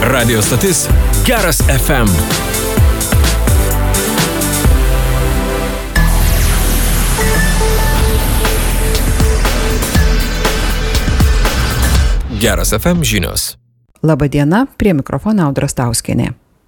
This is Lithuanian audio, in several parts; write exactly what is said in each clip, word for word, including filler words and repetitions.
Radio stotis Geras F M. Geras F M žinios. Labadiena, prie mikrofono Audra Stauskienė.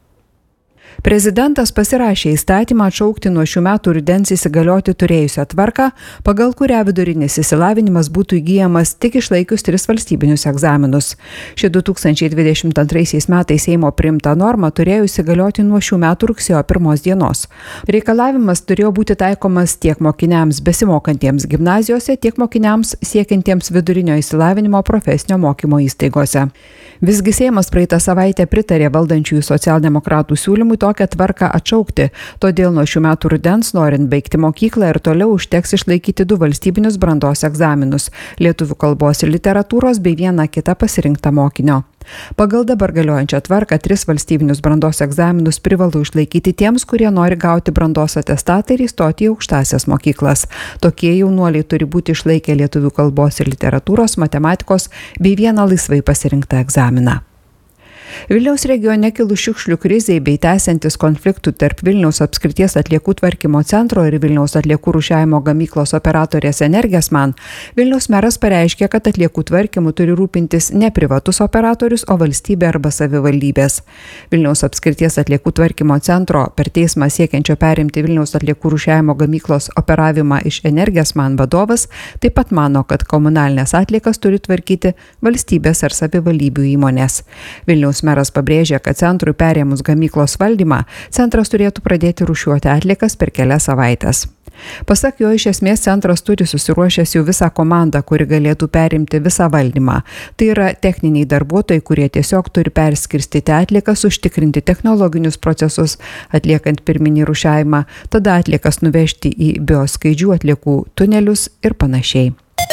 Prezidentas pasirašė įstatymą atšaukti nuo šių metų rudens įsigalioti turėjusią tvarką, pagal kurią vidurinis išsilavinimas būtų įgyjamas tik išlaikius tris valstybinius egzaminus. Ši du tūkstančiai dvidešimt antraisiais metais Seimo priimta norma turėjo įsigalioti nuo šių metų rugsėjo pirmos dienos. Reikalavimas turėjo būti taikomas tiek mokiniams besimokantiems gimnazijose, tiek mokiniams siekiantiems vidurinio išsilavinimo profesinio mokymo įstaigose. Visgi Seimas praeitą savaitę pritarė valdančiųjų socialdemokratų siūlymui tokią tvarką atšaukti, todėl nuo šių metų rudens, norint baigti mokyklą, ir toliau užteks išlaikyti du valstybinius brandos egzaminus – lietuvių kalbos ir literatūros bei vieną kitą pasirinktą mokinio. Pagal dabar galiojančią tvarką tris valstybinius brandos egzaminus privalu išlaikyti tiems, kurie nori gauti brandos atestatą ir įstoti į aukštąsias mokyklas. Tokie jaunuoliai turi būti išlaikę lietuvių kalbos ir literatūros, matematikos bei vieną laisvai pasirinktą egzaminą. Vilniaus regione kilus šiukšlių krizei bei tęsiantis konfliktų tarp Vilniaus apskrities atliekų tvarkymo centro ir Vilniaus atliekų rūšiavimo gamyklos operatorės Energesman, Vilniaus meras pareiškė, kad atliekų tvarkymu turi rūpintis ne privatus operatorius, o valstybė arba savivaldybės. Vilniaus apskrities atliekų tvarkymo centro per teismą siekiančio perimti Vilniaus atliekų rūšiavimo gamyklos operavimą iš Energesman vadovas taip pat mano, kad komunalinės atliekas turi tvarkyti valstybės ar savivaldybių įmonės. Vilniaus meras pabrėžė, kad centrui perėmus gamyklos valdymą, centras turėtų pradėti rūšiuoti atliekas per kelias savaitės. Pasak jo, iš esmės centras turi susiruošęs jau visą komandą, kuri galėtų perimti visą valdymą. Tai yra techniniai darbuotojai, kurie tiesiog turi perskirstyti atliekas, užtikrinti technologinius procesus, atliekant pirminį rūšiavimą, tada atliekas nuvežti į bioskaidžių atliekų tunelius ir panašiai.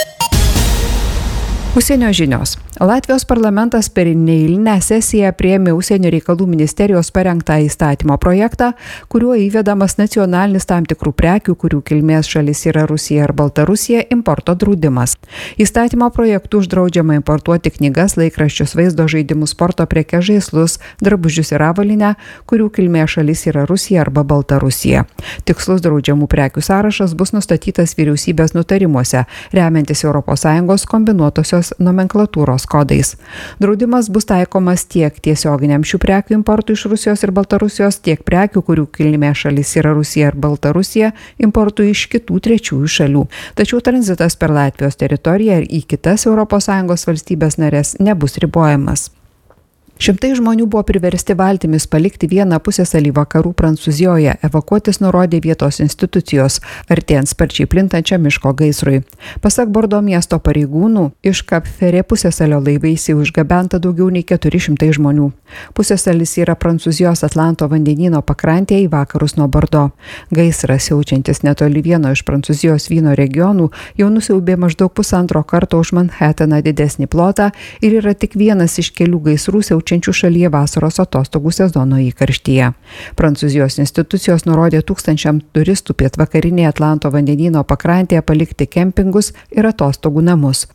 Užsienio žinios. Latvijos parlamentas per neeilinę sesiją priėmė Užsienio reikalų ministerijos parengtą įstatymo projektą, kuriuo įvedamas nacionalinis tam tikrų prekių, kurių kilmės šalis yra Rusija ar Baltarusija, importo draudimas. Įstatymo projektu uždraudžiama importuoti knygas, laikraščius, vaizdo žaidimus, sporto prekes, žaislus, drabužius ir avalynę, kurių kilmės šalis yra Rusija arba Baltarusija. Tikslus draudžiamų prekių sąrašas bus nustatytas vyriausybės nutarimuose, remiantis Europos Sąjungos kombinuotosios nomenklatūros kodais. Draudimas bus taikomas tiek tiesioginiam šių prekių importui iš Rusijos ir Baltarusijos, tiek prekių, kurių kilmės šalis yra Rusija ar Baltarusija, importui iš kitų trečiųjų šalių. Tačiau tranzitas per Latvijos teritoriją ir į kitas Europos Sąjungos valstybės narės nebus ribojamas. Šimtai žmonių buvo priversti valtimis palikti vieną pusiasalį vakarų Prancūzijoje, evakuotis nurodė vietos institucijos, artėjant sparčiai plintančiam miško gaisrui. Pasak Bordo miesto pareigūnų, iš Cap Ferret pusiasalio laivais jau išgabenta daugiau nei keturi šimtai žmonių. Pusiasalis yra Prancūzijos Atlanto vandenyno pakrantėje į vakarus nuo Bordo. Gaisras, siaučiantis netoli vieno iš Prancūzijos vyno regionų, jau nusiaubė maždaug pusantro karto už Manhattaną didesnį plotą ir yra tik vienas iš kelių gaisrų siaučiančių šalyje vasaros atostogų sezono įkarštyje. Prancūzijos institucijos nurodė tūkstančiam turistų pietvakarinėje Atlanto vandenyno pakrantėje palikti kempingus ir atostogų namus.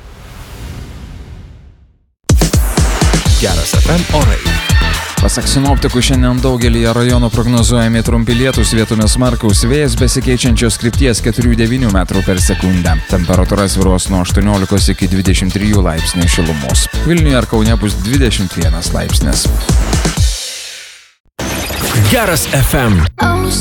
Geras F M orai. Pasak sinoptikų, šiandien daugelyje rajonų prognozuojami trumpi lietūs, vietomis smarkaus vėjas besikeičiančios krypties keturi devyni metrų per sekundę. Temperatūra svyruos nuo aštuoniolikos iki dvidešimt trijų laipsnių šilumos. Vilniuje ar Kaune bus dvidešimt vienas laipsnis. Geras F M.